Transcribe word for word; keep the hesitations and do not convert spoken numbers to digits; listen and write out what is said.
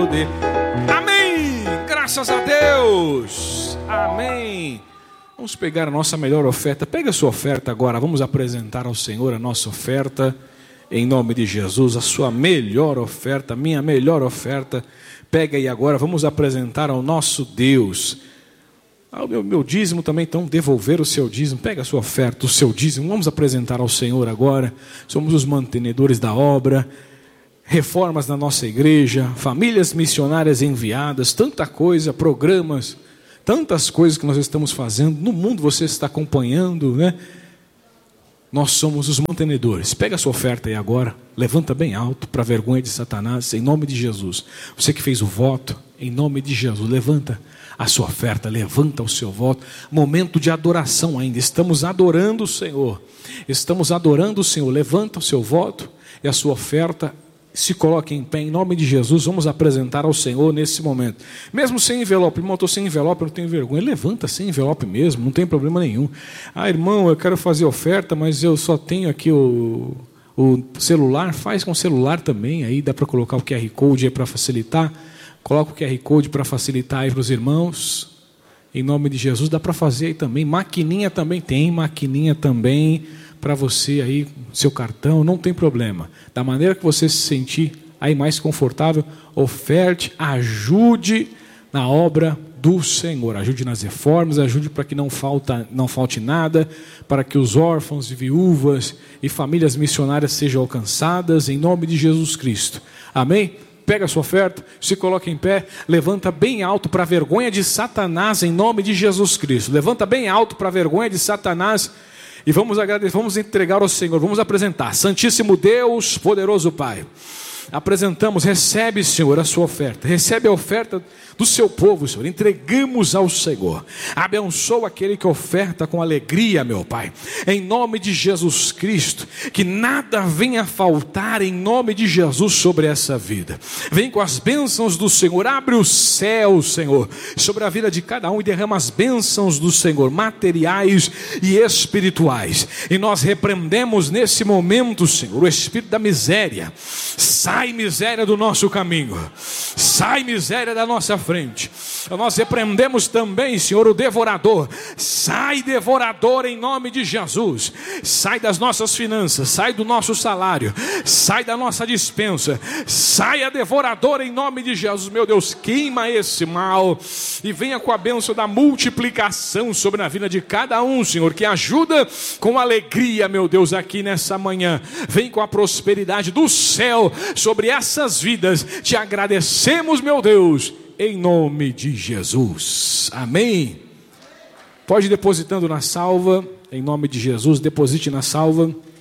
poder. Amém! Graças a Deus! Amém! Vamos pegar a nossa melhor oferta. Pega a sua oferta agora. Vamos apresentar ao Senhor a nossa oferta. Em nome de Jesus, a sua melhor oferta, a minha melhor oferta. Pega aí agora, vamos apresentar ao nosso Deus. Ah, o meu, meu dízimo também, então devolver o seu dízimo. Pega a sua oferta, o seu dízimo. Vamos apresentar ao Senhor agora. Somos os mantenedores da obra. Reformas na nossa igreja, famílias missionárias enviadas, tanta coisa, programas, tantas coisas que nós estamos fazendo. No mundo você está acompanhando, né? Nós somos os mantenedores. Pega a sua oferta aí agora, levanta bem alto para a vergonha de Satanás, em nome de Jesus. Você que fez o voto, em nome de Jesus, levanta a sua oferta, levanta o seu voto. Momento de adoração ainda, estamos adorando o Senhor, estamos adorando o Senhor. Levanta o seu voto e a sua oferta. Se coloque em pé, em nome de Jesus. Vamos apresentar ao Senhor nesse momento. Mesmo sem envelope, irmão, estou sem envelope, eu não tenho vergonha. Levanta sem envelope mesmo, não tem problema nenhum. Ah, irmão, eu quero fazer oferta, mas eu só tenho aqui o, o celular. Faz com o celular também, aí dá para colocar o Q R Code aí para facilitar. Coloca o Q R Code para facilitar aí para os irmãos. Em nome de Jesus, dá para fazer aí também. Maquininha também tem, maquininha também. Para você aí, seu cartão, não tem problema. Da maneira que você se sentir aí mais confortável, oferte, ajude na obra do Senhor. Ajude nas reformas, ajude para que não, falta, não falte nada, para que os órfãos e viúvas e famílias missionárias sejam alcançadas, em nome de Jesus Cristo. Amém? Pega a sua oferta, se coloca em pé, levanta bem alto para a vergonha de Satanás, em nome de Jesus Cristo. Levanta bem alto para a vergonha de Satanás. E vamos agradecer, vamos entregar ao Senhor, vamos apresentar. Santíssimo Deus, poderoso Pai, apresentamos, recebe, Senhor, a sua oferta, recebe a oferta do seu povo, Senhor, entregamos ao Senhor. Abençoa aquele que oferta com alegria, meu Pai, em nome de Jesus Cristo, que nada venha faltar, em nome de Jesus, sobre essa vida. Vem com as bênçãos do Senhor, abre o céu, Senhor, sobre a vida de cada um e derrama as bênçãos do Senhor, materiais e espirituais. E nós repreendemos nesse momento, Senhor, o espírito da miséria. Sai miséria do nosso caminho, sai miséria da nossa frente. Nós repreendemos também, Senhor, o devorador. Sai devorador em nome de Jesus. Sai das nossas finanças, sai do nosso salário, sai da nossa dispensa. Saia devorador em nome de Jesus. Meu Deus, queima esse mal e venha com a bênção da multiplicação sobre a vida de cada um, Senhor, que ajuda com alegria, meu Deus, aqui nessa manhã. Vem com a prosperidade do céu sobre essas vidas. Te agradecemos, meu Deus, em nome de Jesus. Amém. Pode ir depositando na salva, em nome de Jesus, deposite na salva.